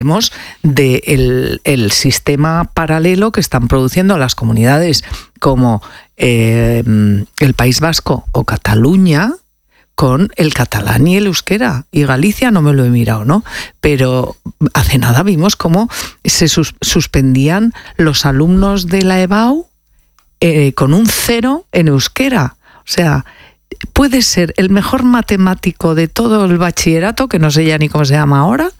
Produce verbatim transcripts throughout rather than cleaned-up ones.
de el, el sistema paralelo que están produciendo las comunidades como eh, el País Vasco o Cataluña con el catalán y el euskera. Y Galicia no me lo he mirado, ¿no? Pero hace nada vimos cómo se sus, suspendían los alumnos de la EBAU eh, con un cero en euskera. O sea, puede ser el mejor matemático de todo el bachillerato, que no sé ya ni cómo se llama ahora,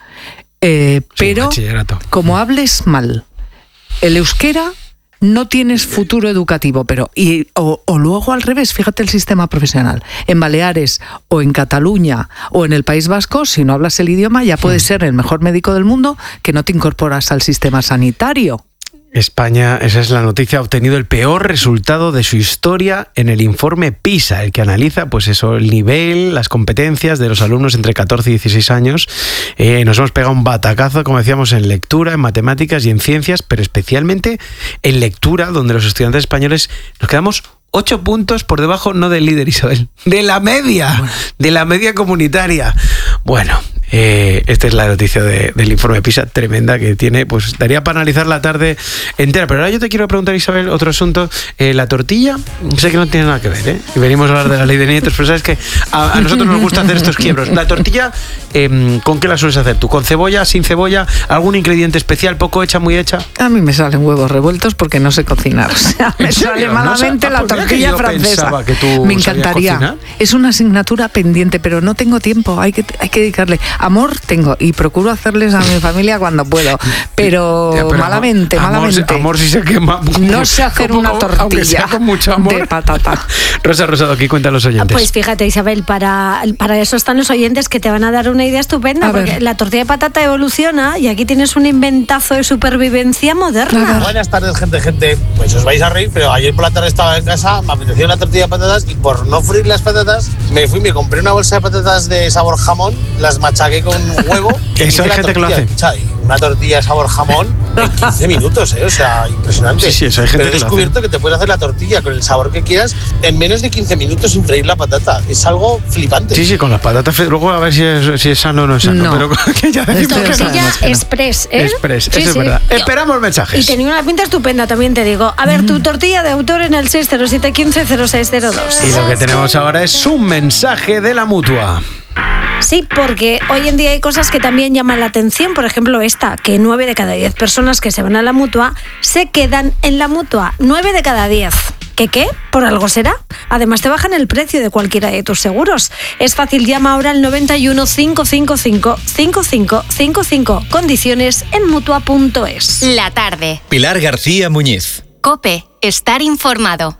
Eh, pero sí, como hables mal el euskera, no tienes futuro educativo. Pero y o, o luego al revés, fíjate el sistema profesional. En Baleares o en Cataluña o en el País Vasco, si no hablas el idioma, ya puedes ser el mejor médico del mundo, que no te incorporas al sistema sanitario. España, esa es la noticia, ha obtenido el peor resultado de su historia en el informe PISA, el que analiza pues eso, el nivel, las competencias de los alumnos entre catorce y dieciséis años. Eh, nos hemos pegado un batacazo, como decíamos, en lectura, en matemáticas y en ciencias, pero especialmente en lectura, donde los estudiantes españoles nos quedamos ocho puntos por debajo, no del líder, Isabel, de la media, bueno. de la media comunitaria. Bueno, eh, esta es la noticia de, del informe PISA, tremenda, que tiene, pues daría para analizar la tarde entera. Pero ahora yo te quiero preguntar, Isabel, otro asunto. Eh, la tortilla, sé que no tiene nada que ver, ¿eh? Y venimos a hablar de la ley de nietos, pero sabes que a, a nosotros nos gusta hacer estos quiebros. La tortilla, eh, ¿con qué la sueles hacer tú? ¿Con cebolla, sin cebolla? ¿Algún ingrediente especial, poco hecha, muy hecha? A mí me salen huevos revueltos porque no sé cocinar. O sea, me sale malamente no, la tortilla. Tortilla francesa. Que tú me encantaría. Es una asignatura pendiente, pero no tengo tiempo. Hay que hay que dedicarle. Amor tengo y procuro hacerles a mi familia cuando puedo, pero, ya, pero malamente, amor, malamente. Amor si se quema. No sé hacer una tortilla con mucho amor. De patata. Rosa Rosado, aquí cuentan los oyentes. Pues fíjate, Isabel, para, para eso están los oyentes que te van a dar una idea estupenda, a porque ver. La tortilla de patata evoluciona y aquí tienes un inventazo de supervivencia moderna. Buenas tardes, gente, gente. Pues os vais a reír, pero ayer por la tarde estaba en casa, me apetecía una tortilla de patatas y por no freír las patatas me fui, me compré una bolsa de patatas de sabor jamón, las machaqué con huevo. Eso hay gente que lo hace. Una tortilla de sabor jamón en quince minutos, ¿eh? O sea, impresionante. Sí, sí, eso hay gente Pero he descubierto que, que te puedes hacer la tortilla con el sabor que quieras en menos de quince minutos sin freír la patata. Es algo flipante. Sí, sí, con las patatas. Luego a ver si es, si es sano o no es sano. No. Pero que ya decimos que tortilla no. express, ¿eh? Express, sí, eso sí. es verdad. Yo, Esperamos mensajes. Y tenía una pinta estupenda, también te digo. A ver, mm. tu tortilla de autor en el seis cero siete uno cinco cero seis cero dos. Y lo que tenemos ahora es un mensaje de la Mutua. Sí, porque hoy en día hay cosas que también llaman la atención. Por ejemplo, esta, que nueve de cada diez personas que se van a la Mutua se quedan en la Mutua. nueve de cada diez. ¿Qué qué? ¿Por algo será? Además te bajan el precio de cualquiera de tus seguros. Es fácil, llama ahora al noventa y uno, cinco cinco cinco, cinco cinco cinco cinco. Condiciones en mutua punto es. La tarde. Pilar García Muñiz. COPE. Estar informado.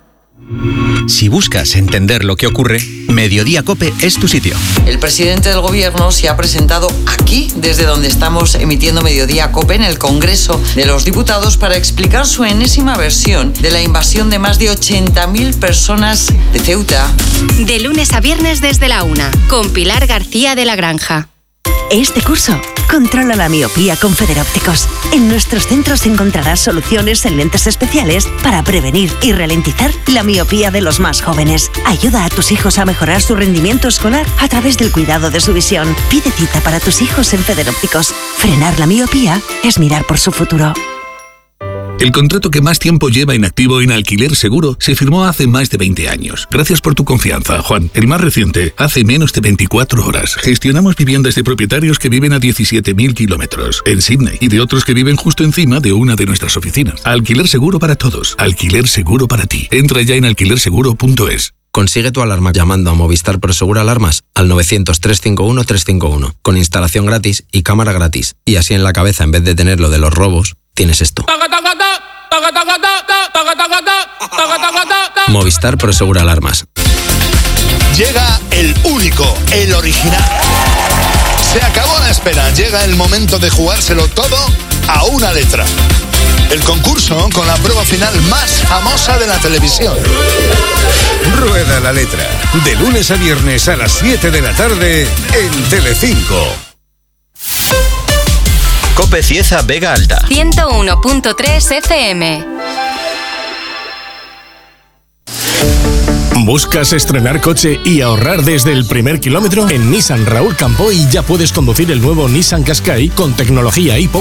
Si buscas entender lo que ocurre, Mediodía COPE es tu sitio. El presidente del gobierno se ha presentado aquí, desde donde estamos emitiendo Mediodía COPE, en el Congreso de los Diputados, para explicar su enésima versión de la invasión de más de ochenta mil personas de Ceuta. De lunes a viernes desde la una, con Pilar García de la Granja. Este curso, controla la miopía con Federópticos. En nuestros centros encontrarás soluciones en lentes especiales para prevenir y ralentizar la miopía de los más jóvenes. Ayuda a tus hijos a mejorar su rendimiento escolar a través del cuidado de su visión. Pide cita para tus hijos en Federópticos. Frenar la miopía es mirar por su futuro. El contrato que más tiempo lleva inactivo en Alquiler Seguro se firmó hace más de veinte años. Gracias por tu confianza, Juan. El más reciente, hace menos de veinticuatro horas. Gestionamos viviendas de propietarios que viven a diecisiete mil kilómetros en Sydney y de otros que viven justo encima de una de nuestras oficinas. Alquiler Seguro para todos. Alquiler Seguro para ti. Entra ya en alquiler seguro punto es. Consigue tu alarma llamando a Movistar Prosegur Alarmas al novecientos, trescientos cincuenta y uno, trescientos cincuenta y uno, con instalación gratis y cámara gratis. Y así en la cabeza, en vez de tener lo de los robos, tienes esto. Movistar Prosegur Alarmas. Llega el único, el original. Se acabó la espera, llega el momento de jugárselo todo a una letra. El concurso con la prueba final más famosa de la televisión. Rueda la letra. De lunes a viernes a las siete de la tarde en Telecinco. COPE Cieza Vega Alta. ciento uno punto tres F M. ¿Buscas estrenar coche y ahorrar desde el primer kilómetro? En Nissan Raúl Campoy ya puedes conducir el nuevo Nissan Qashqai con tecnología i